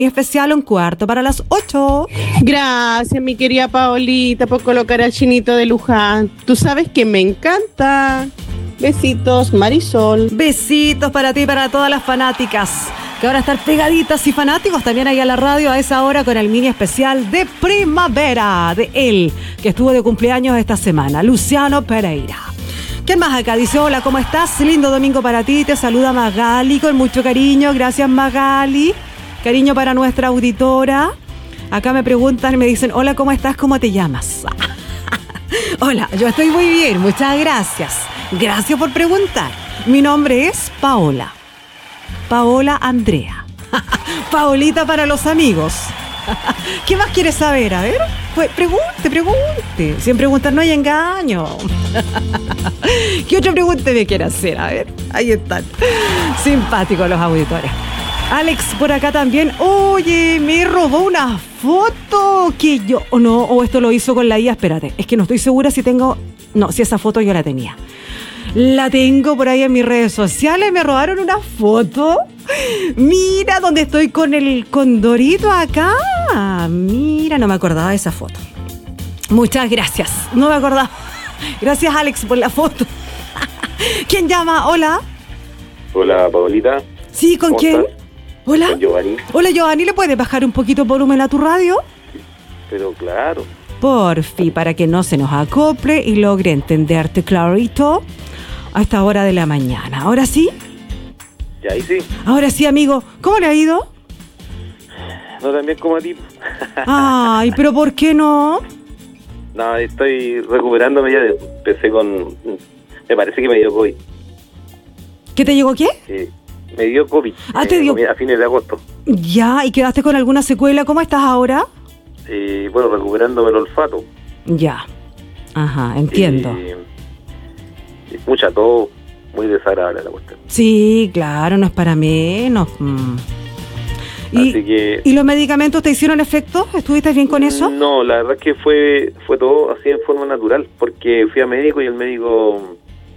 y especial un cuarto para las 8. Gracias, mi querida Paolita, por colocar al Chinito de Luján. Tú sabes que me encanta. Besitos, Marisol. Besitos para ti y para todas las fanáticas que ahora están pegaditas y fanáticos también ahí a la radio a esa hora con el mini especial de primavera de él, que estuvo de cumpleaños esta semana, Luciano Pereira. ¿Quién más acá? Dice, hola, ¿cómo estás? Lindo domingo para ti, te saluda Magali con mucho cariño, gracias Magali. Cariño para nuestra auditora. Acá me preguntan, me dicen, hola, ¿cómo estás? ¿Cómo te llamas? Hola, yo estoy muy bien, muchas gracias. Gracias por preguntar. Mi nombre es Paola. Paola Andrea. Paolita para los amigos. ¿Qué más quieres saber? A ver, pues pregunte. Sin preguntar no hay engaño. ¿Qué otra pregunta me quiere hacer? A ver, ahí están. Simpáticos los auditores. Alex por acá también. Oye, me robó una foto que yo... o esto lo hizo con la IA. Espérate, es que no estoy segura si tengo... No, si esa foto yo la tenía. La tengo por ahí en mis redes sociales. Me robaron una foto. Mira dónde estoy con el condorito acá. Mira, no me acordaba de esa foto. Muchas gracias. No me acordaba. Gracias, Alex, por la foto. ¿Quién llama? Hola. Hola, Paolita. Sí, ¿con quién? Estás? Hola. Con Giovanni. Hola, Giovanni. ¿Le puedes bajar un poquito volumen a tu radio? Pero claro. Porfi, para que no se nos acople y logre entenderte clarito a esta hora de la mañana. ¿Ahora sí? Ya ahí sí. Ahora sí, amigo. ¿Cómo le ha ido? No tan bien como a ti. Ay, pero ¿por qué no? No, estoy recuperándome ya. Empecé con... Me parece que me dio COVID. ¿Qué te llegó qué? Me dio COVID. Te dio. A fines de agosto. Ya, ¿y quedaste con alguna secuela? ¿Cómo estás ahora? Bueno, recuperándome el olfato. Ya. Ajá, entiendo. Mucha tos, muy desagradable la cuestión. Sí, claro, no es para menos. Así que... ¿Y los medicamentos te hicieron efecto? ¿Estuviste bien con eso? No, la verdad es que fue todo así en forma natural, porque fui a médico y el médico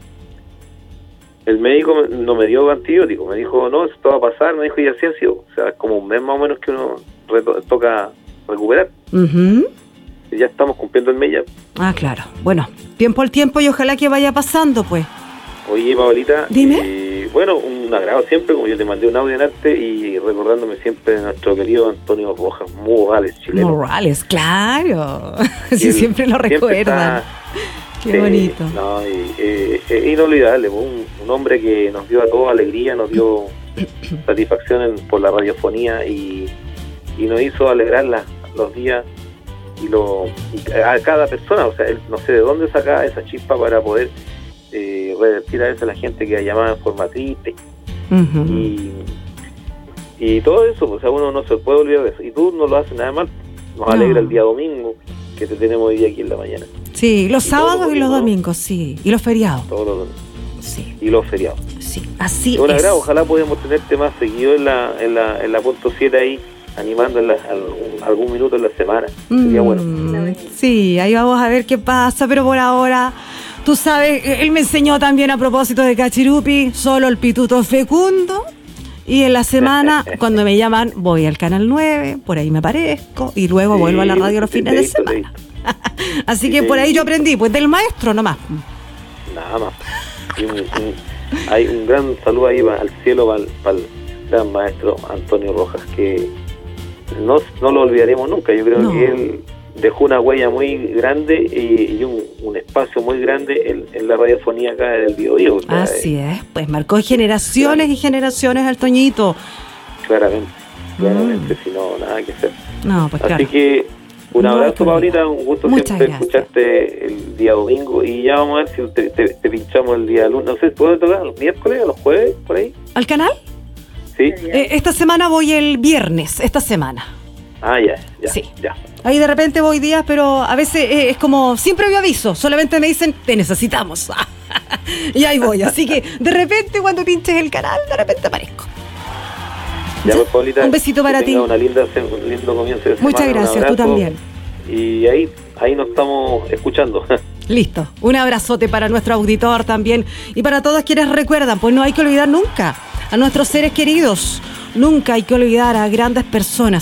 no me dio antibiótico, me dijo, no, esto va a pasar, me dijo, y así ha sido. O sea, como un mes más o menos que uno toca recuperar. Uh-huh. Y ya estamos cumpliendo el mes ya. Ah, claro. Bueno, tiempo al tiempo y ojalá que vaya pasando, pues. Oye, Paolita. Dime. Bueno, un agrado siempre, como yo te mandé un audio en arte y recordándome siempre de nuestro querido Antonio Rojas Morales, chileno. Morales, claro. Sí, siempre lo recuerdan. Qué bonito. No, es inolvidable, un hombre que nos dio a todos alegría, nos dio satisfacción por la radiofonía y nos hizo alegrar los días y a cada persona. O sea, él no sé de dónde sacaba esa chispa para poder revertir a veces a la gente que llamaba en forma triste. Uh-huh. Y todo eso, o sea, uno no se puede olvidar de eso. Y tú no lo haces nada mal. Nos alegra el día domingo, que te tenemos hoy día aquí en la mañana. Sí, los sábados y los domingos, sí. Y los feriados. Todos los domingos. Sí. Y los feriados. Sí, así es. Un agrado, es. ojalá podamos tenerte más seguido en la punto 7 ahí, animando algún minuto en la semana. Sería bueno. Sí, ahí vamos a ver qué pasa, pero por ahora, tú sabes, él me enseñó también a propósito de Cachirupi, solo el pituto fecundo. Y en la semana, cuando me llaman, voy al Canal 9, por ahí me aparezco, y luego vuelvo a la radio los fines de semana. Así que por ahí yo aprendí, pues del maestro nomás. Nada más. Hay un gran saludo ahí al cielo para el gran maestro Antonio Rojas, que no lo olvidaremos nunca. Yo creo que él dejó una huella muy grande y un espacio muy grande en la radiofonía acá del Biobío. Así es, pues marcó generaciones y generaciones al Toñito. Claramente, si no, nada que hacer. No, pues Así que un abrazo, Paulita, un gusto siempre escucharte el día domingo y ya vamos a ver si te pinchamos el día lunes. No sé, ¿puedo tocar los miércoles o los jueves, por ahí? ¿Al canal? Sí. Esta semana voy el viernes, esta semana. Ah, ya. Sí. Ya. Ahí de repente voy días, pero a veces es como, siempre me aviso, solamente me dicen, te necesitamos. Y ahí voy, así que de repente cuando pinches el canal, de repente aparezco. Ya, pues, Paulita, un besito para ti. Un lindo comienzo de semana. Muchas gracias, tú también. Y ahí nos estamos escuchando. Listo, un abrazote para nuestro auditor también y para todos quienes recuerdan, pues no hay que olvidar nunca a nuestros seres queridos, Nunca hay que olvidar a grandes personas